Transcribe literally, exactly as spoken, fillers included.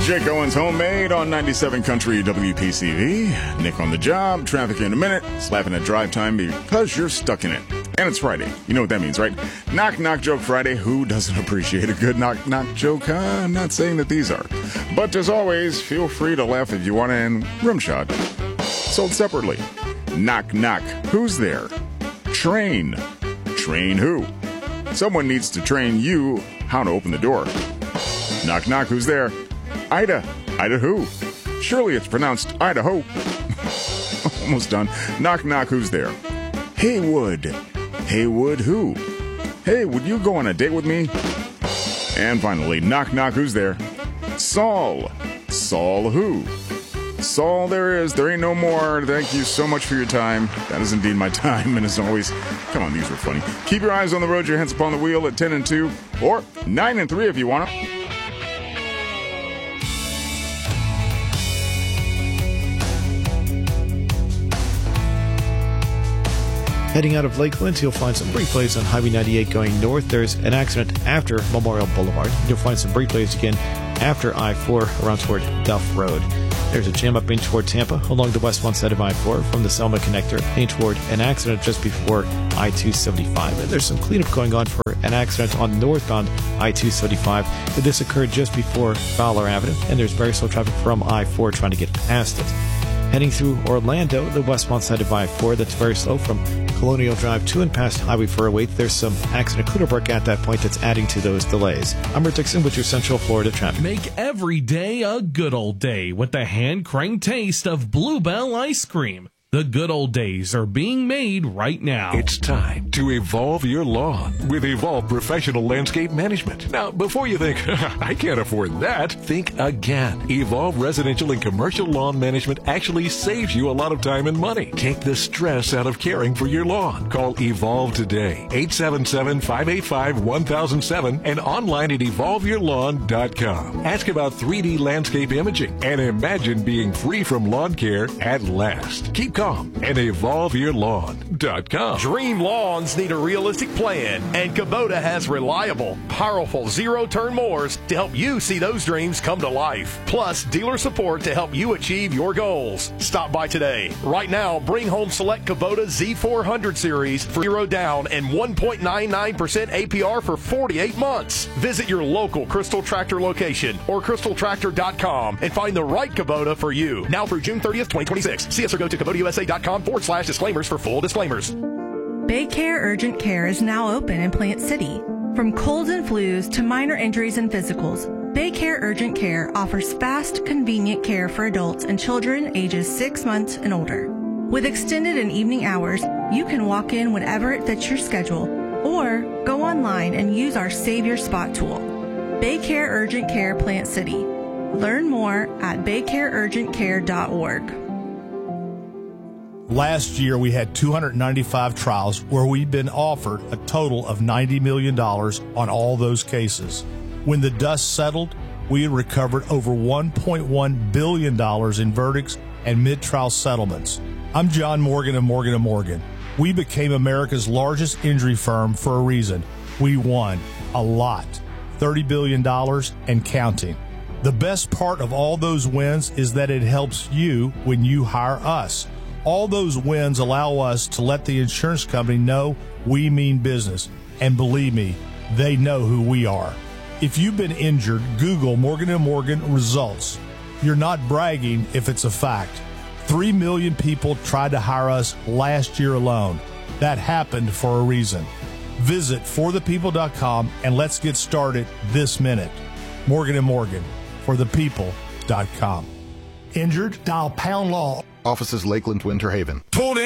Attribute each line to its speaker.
Speaker 1: Jake Owens Homemade on ninety-seven Country W P C V. Nick on the job, traffic in a minute, slapping at drive time because you're stuck in it. And it's Friday. You know what that means, right? Knock Knock Joke Friday. Who doesn't appreciate a good knock knock joke? Huh? I'm not saying that these are. But as always, feel free to laugh if you want to, and rimshot. Sold separately. Knock knock. Who's there? Train. Train who? Someone needs to train you how to open the door. Knock knock. Who's there? Ida. Ida who? Surely it's pronounced Idaho. Almost done. Knock knock. Who's there? Haywood. Haywood who? Hey, would you go on a date with me? And finally, knock knock. Who's there? Saul. Saul who? Saul there is. There ain't no more. Thank you so much for your time. That is indeed my time. And as always, come on, these were funny. Keep your eyes on the road, your hands upon the wheel at ten and two or nine and three if you want to.
Speaker 2: Heading out of Lakeland, you'll find some replays on Highway ninety-eight going north. There's an accident after Memorial Boulevard. You'll find some replays again after I four around toward Duff Road. There's a jam up in toward Tampa along the westbound side of I four from the Selma connector in toward an accident just before I two seventy-five. And there's some cleanup going on for an accident on northbound I two seventy-five. This occurred just before Fowler Avenue, and there's very slow traffic from I four trying to get past it. Heading through Orlando, the westbound side of I four, that's very slow from Colonial Drive to and past Highway four oh eight. There's some accident cleanup work at that point that's adding to those delays. I'm Rick Dixon with your Central Florida traffic.
Speaker 3: Make every day a good old day with the hand-cranked taste of Bluebell ice cream. The good old days are being made right now.
Speaker 4: It's time to evolve your lawn with Evolve Professional Landscape Management. Now, before you think, I can't afford that, think again. Evolve Residential and Commercial Lawn Management actually saves you a lot of time and money. Take the stress out of caring for your lawn. Call Evolve today, eight seven seven, five eight five, one thousand seven and online at evolve your lawn dot com. Ask about three D landscape imaging and imagine being free from lawn care at last. Keep calm and evolve your lawn dot com.
Speaker 5: Dream lawns need a realistic plan, and Kubota has reliable, powerful zero-turn mowers to help you see those dreams come to life. Plus, dealer support to help you achieve your goals. Stop by today. Right now, bring home select Kubota Z four hundred series for zero down and one point nine nine percent A P R for forty-eight months. Visit your local Crystal Tractor location or crystal tractor dot com and find the right Kubota for you. Now through June thirtieth, twenty twenty-six. See us or go to Kubota U S A dot com forward slash disclaimers for full disclaimers.
Speaker 6: Baycare Urgent Care is now open in Plant City. From colds and flus to minor injuries and physicals, Baycare Urgent Care offers fast, convenient care for adults and children ages six months and older. With extended and evening hours, you can walk in whenever it fits your schedule or go online and use our Save Your Spot tool. Baycare Urgent Care Plant City. Learn more at baycare urgent care dot org.
Speaker 7: Last year, we had two hundred ninety-five trials where we've been offered a total of ninety million dollars on all those cases. When the dust settled, we had recovered over one point one billion dollars in verdicts and mid-trial settlements. I'm John Morgan of Morgan and Morgan. We became America's largest injury firm for a reason. We won a lot, thirty billion dollars and counting. The best part of all those wins is that it helps you when you hire us. All those wins allow us to let the insurance company know we mean business. And believe me, they know who we are. If you've been injured, Google Morgan and Morgan results. You're not bragging if it's a fact. Three million people tried to hire us last year alone. That happened for a reason. Visit for the people dot com and let's get started this minute. Morgan and Morgan, for the people dot com.
Speaker 8: Injured? Dial pound law.
Speaker 9: Offices Lakeland, Winter Haven.
Speaker 10: Pulled in.